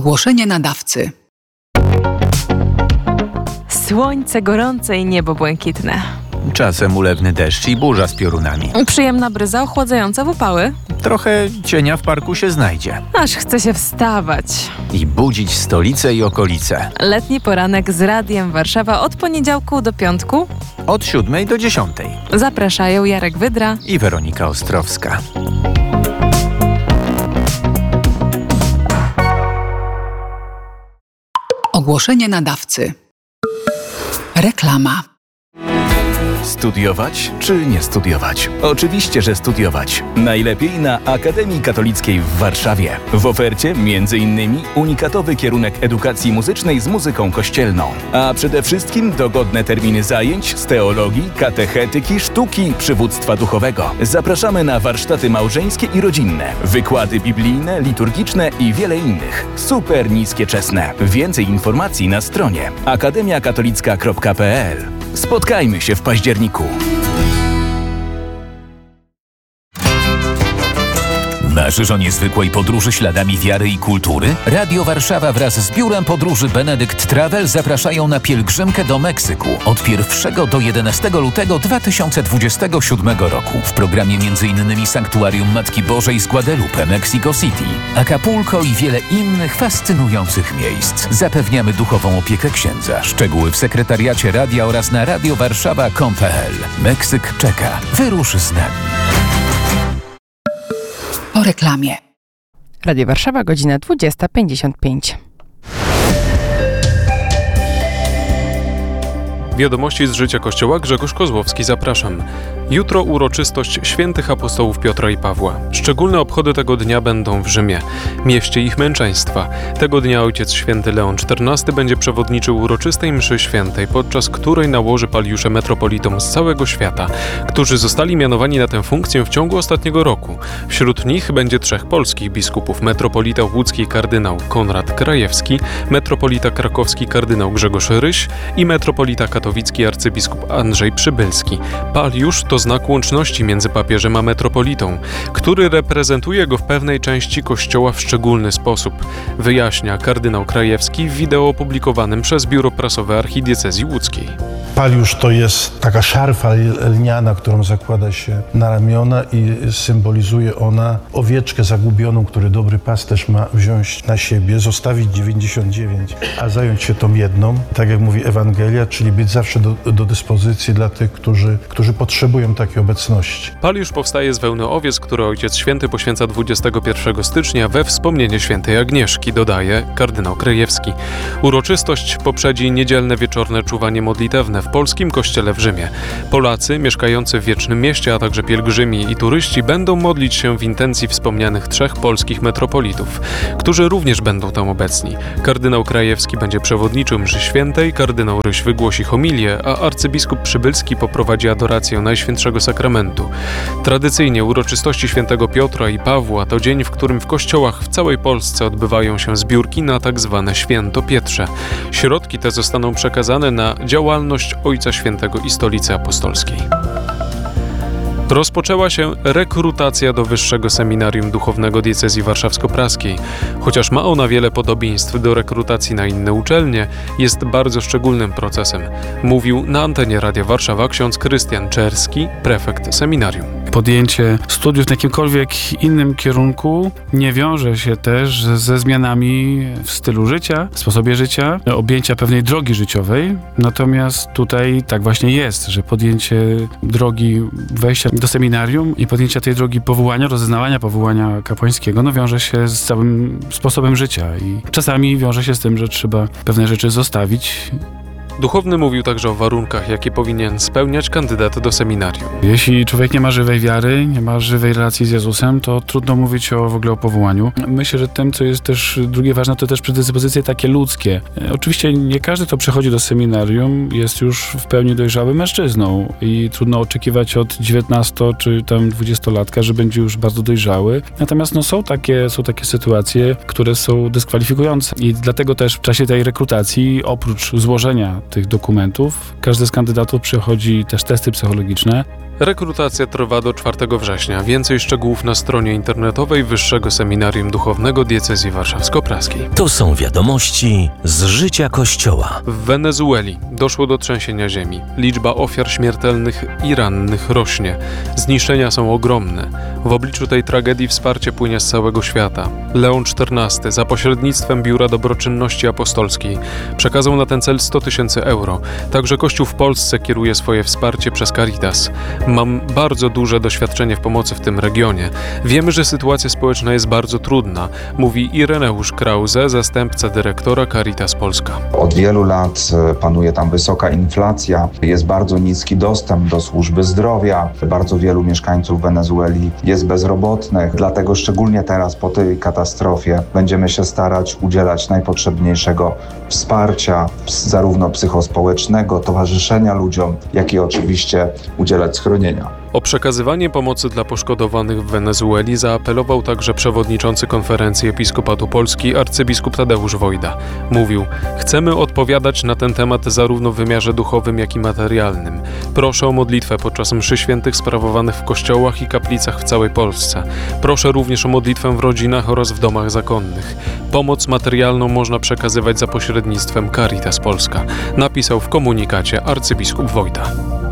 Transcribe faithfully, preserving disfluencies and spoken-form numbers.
Ogłoszenie nadawcy. Słońce gorące i niebo błękitne. Czasem ulewny deszcz i burza z piorunami. Przyjemna bryza ochładzająca w upały. Trochę cienia w parku się znajdzie. Aż chce się wstawać. I budzić stolicę i okolice. Letni poranek z Radiem Warszawa od poniedziałku do piątku. Od siódmej do dziesiątej. Zapraszają Jarek Wydra i Weronika Ostrowska. Ogłoszenie nadawcy. Reklama. Studiować czy nie studiować? Oczywiście, że studiować. Najlepiej na Akademii Katolickiej w Warszawie. W ofercie między innymi unikatowy kierunek edukacji muzycznej z muzyką kościelną. A przede wszystkim dogodne terminy zajęć z teologii, katechetyki, sztuki, przywództwa duchowego. Zapraszamy na warsztaty małżeńskie i rodzinne, wykłady biblijne, liturgiczne i wiele innych. Super niskie czesne. Więcej informacji na stronie akademia katolicka kropka p l. Spotkajmy się w październiku. Marzysz o niezwykłej podróży śladami wiary i kultury? Radio Warszawa wraz z biurem podróży Benedykt Travel zapraszają na pielgrzymkę do Meksyku od pierwszego do jedenastego lutego dwa tysiące dwudziestego siódmego roku. W programie m.in. Sanktuarium Matki Bożej z Guadalupe, Mexico City, Acapulco i wiele innych fascynujących miejsc. Zapewniamy duchową opiekę księdza. Szczegóły w sekretariacie radia oraz na radiowarszawa kropka com kropka p l. Meksyk czeka. Wyrusz z nami. Po reklamie. Radio Warszawa, godzina dwudziesta pięćdziesiąt pięć. Wiadomości z życia Kościoła. Grzegorz Kozłowski, zapraszam. Jutro uroczystość świętych apostołów Piotra i Pawła. Szczególne obchody tego dnia będą w Rzymie, mieście ich męczeństwa. Tego dnia ojciec święty Leon czternasty będzie przewodniczył uroczystej mszy świętej, podczas której nałoży paliusze metropolitom z całego świata, którzy zostali mianowani na tę funkcję w ciągu ostatniego roku. Wśród nich będzie trzech polskich biskupów: metropolita łódzki kardynał Konrad Krajewski, metropolita krakowski kardynał Grzegorz Ryś i metropolita katowicki arcybiskup Andrzej Przybylski. Paliusz to znak łączności między papieżem a metropolitą, który reprezentuje go w pewnej części Kościoła w szczególny sposób, wyjaśnia kardynał Krajewski w wideo opublikowanym przez biuro prasowe archidiecezji łódzkiej. Paliusz to jest taka szarfa lniana, którą zakłada się na ramiona i symbolizuje ona owieczkę zagubioną, którą dobry pasterz ma wziąć na siebie, zostawić dziewięćdziesiąt dziewięć, a zająć się tą jedną, tak jak mówi Ewangelia, czyli być zawsze do, do dyspozycji dla tych, którzy, którzy potrzebują takiej obecności. Paliusz powstaje z wełny owiec, które Ojciec Święty poświęca dwudziestego pierwszego stycznia we wspomnienie świętej Agnieszki, dodaje kardynał Krajewski. Uroczystość poprzedzi niedzielne wieczorne czuwanie modlitewne w polskim kościele w Rzymie. Polacy mieszkający w Wiecznym Mieście, a także pielgrzymi i turyści będą modlić się w intencji wspomnianych trzech polskich metropolitów, którzy również będą tam obecni. Kardynał Krajewski będzie przewodniczył mszy świętej, kardynał Ryś wygłosi homilię, a arcybiskup Przybylski poprowadzi adorację Najświętszego Sakramentu. Tradycyjnie uroczystości świętego Piotra i Pawła to dzień, w którym w kościołach w całej Polsce odbywają się zbiórki na tak zwane Święto Pietrze. Środki te zostaną przekazane na działalność Ojca Świętego i Stolicy Apostolskiej. Rozpoczęła się rekrutacja do Wyższego Seminarium Duchownego Diecezji Warszawsko-Praskiej. Chociaż ma ona wiele podobieństw do rekrutacji na inne uczelnie, jest bardzo szczególnym procesem, mówił na antenie Radia Warszawa ksiądz Krystian Czerski, prefekt seminarium. Podjęcie studiów w jakimkolwiek innym kierunku nie wiąże się też ze zmianami w stylu życia, w sposobie życia, objęcia pewnej drogi życiowej. Natomiast tutaj tak właśnie jest, że podjęcie drogi wejścia do seminarium i podjęcia tej drogi powołania, rozeznawania powołania kapłańskiego, no wiąże się z całym sposobem życia i czasami wiąże się z tym, że trzeba pewne rzeczy zostawić. Duchowny mówił także o warunkach, jakie powinien spełniać kandydat do seminarium. Jeśli człowiek nie ma żywej wiary, nie ma żywej relacji z Jezusem, to trudno mówić o w ogóle o powołaniu. Myślę, że tym, co jest też drugie ważne, to też predyspozycje takie ludzkie. Oczywiście nie każdy, kto przychodzi do seminarium, jest już w pełni dojrzałym mężczyzną i trudno oczekiwać od dziewiętnasto czy tam dwudziestolatka, że będzie już bardzo dojrzały. Natomiast no, są takie, są takie sytuacje, które są dyskwalifikujące i dlatego też w czasie tej rekrutacji, oprócz złożenia tych dokumentów, każdy z kandydatów przechodzi też testy psychologiczne. Rekrutacja trwa do czwartego września. Więcej szczegółów na stronie internetowej Wyższego Seminarium Duchownego Diecezji Warszawsko-Praskiej. To są wiadomości z życia Kościoła. W Wenezueli doszło do trzęsienia ziemi. Liczba ofiar śmiertelnych i rannych rośnie. Zniszczenia są ogromne. W obliczu tej tragedii wsparcie płynie z całego świata. Leon czternasty za pośrednictwem Biura Dobroczynności Apostolskiej przekazał na ten cel sto tysięcy euro. Także Kościół w Polsce kieruje swoje wsparcie przez Caritas. Mam bardzo duże doświadczenie w pomocy w tym regionie. Wiemy, że sytuacja społeczna jest bardzo trudna, mówi Ireneusz Krause, zastępca dyrektora Caritas Polska. Od wielu lat panuje tam wysoka inflacja, jest bardzo niski dostęp do służby zdrowia, bardzo wielu mieszkańców Wenezueli jest bezrobotnych, dlatego szczególnie teraz po tej katastrofie będziemy się starać udzielać najpotrzebniejszego wsparcia, zarówno psychospołecznego, towarzyszenia ludziom, jak i oczywiście udzielać schronienia. O przekazywanie pomocy dla poszkodowanych w Wenezueli zaapelował także przewodniczący Konferencji Episkopatu Polski arcybiskup Tadeusz Wojda. Mówił: chcemy odpowiadać na ten temat zarówno w wymiarze duchowym, jak i materialnym. Proszę o modlitwę podczas mszy świętych sprawowanych w kościołach i kaplicach w całej Polsce. Proszę również o modlitwę w rodzinach oraz w domach zakonnych. Pomoc materialną można przekazywać za pośrednictwem Caritas Polska, napisał w komunikacie arcybiskup Wojda.